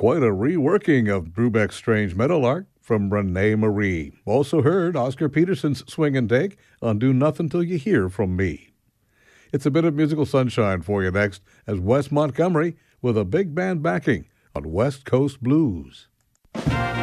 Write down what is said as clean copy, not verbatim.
Quite a reworking of Brubeck's Strange Meadowlark from Renee Marie. Also heard Oscar Peterson's Swing and Take on Do Nothing Till You Hear From Me. It's a bit of musical sunshine for you next as Wes Montgomery with a big band backing on West Coast Blues.